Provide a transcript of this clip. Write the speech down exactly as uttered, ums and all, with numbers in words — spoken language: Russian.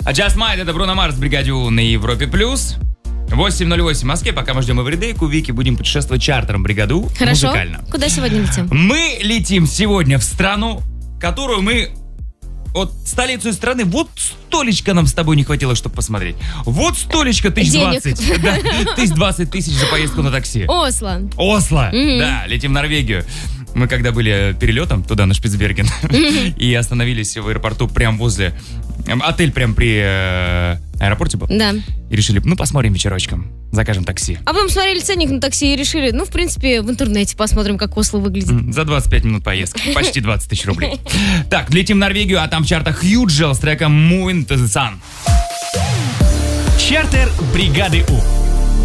Just Might, это Бруно Марс в бригаде У на Европе+. плюс. восемь ноль восемь в Москве, пока мы ждем эвридейку, Вики, будем путешествовать чартером бригаду. Хорошо. Музыкально. Куда сегодня летим? Мы летим сегодня в страну, которую мы... Вот столицу страны, вот столечко нам с тобой не хватило, чтобы посмотреть. Вот столечко тысяч двадцать. Да, тысяч двадцать тысяч за поездку на такси. Осло. Осло, Mm-hmm. да, летим в Норвегию. Мы когда были перелетом туда, на Шпицберген, mm-hmm. и остановились в аэропорту прям возле... Отель прям при э, аэропорте был. Да. И решили, ну, посмотрим вечерочком, закажем такси. А потом смотрели ценник на такси и решили, ну, в принципе, в интернете посмотрим, как Осло выглядит. За двадцать пять минут поездки. Почти двадцать тысяч рублей. Так, летим в Норвегию, а там в чартах Hugel с треком Moving to the Sun. Чартер бригады У.